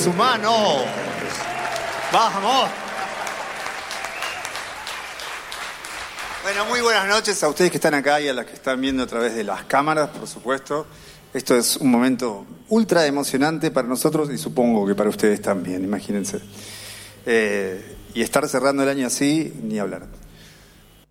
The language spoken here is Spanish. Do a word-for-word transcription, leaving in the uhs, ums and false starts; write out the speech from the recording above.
humanos. ¡Vamos! Bueno, muy buenas noches a ustedes que están acá y a las que están viendo a través de las cámaras, por supuesto. Esto es un momento ultra emocionante para nosotros y supongo que para ustedes también, imagínense. Eh, y estar cerrando el año así, ni hablar.